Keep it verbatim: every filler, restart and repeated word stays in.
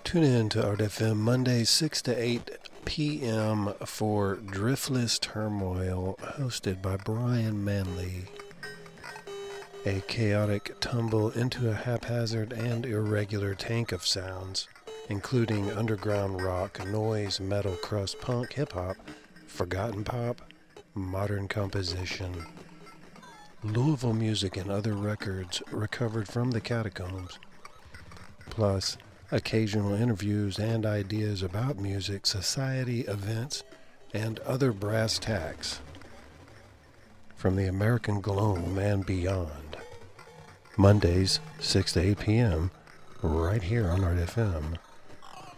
Tune in to Art F M Mondays six to eight p.m. for Driftless Turmoil, hosted by Brian Manley. A chaotic tumble into a haphazard and irregular tank of sounds, including underground rock, noise, metal, crust, punk, hip-hop, forgotten pop, modern composition, Louisville music and other records recovered from the catacombs, plus occasional interviews and ideas about music, society, events, and other brass tacks from the American Globe and beyond. Mondays, six to eight p.m., right here on Art F M.